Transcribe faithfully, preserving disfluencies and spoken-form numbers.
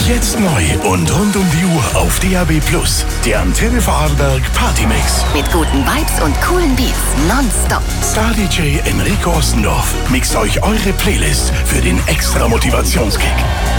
Jetzt neu und rund um die Uhr auf D A B Plus. Der Antenne Vorarlberg Partymix. Mit guten Vibes und coolen Beats nonstop. Star-D J Enrico Ostendorf mixt euch eure Playlist für den extra Motivationskick.